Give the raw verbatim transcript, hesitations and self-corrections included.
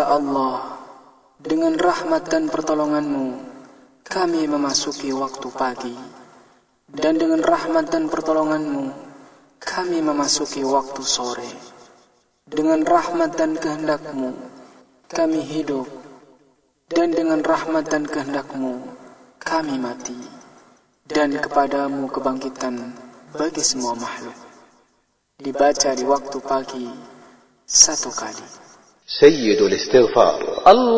Ya Allah, dengan rahmat dan pertolongan-Mu, kami memasuki waktu pagi. Dan dengan rahmat dan pertolongan-Mu, kami memasuki waktu sore. Dengan rahmat dan kehendak-Mu, kami hidup. Dan dengan rahmat dan kehendak-Mu, kami mati. Dan kepadamu kebangkitan bagi semua makhluk. Dibaca di waktu pagi satu kali. Sayyidul Istighfar.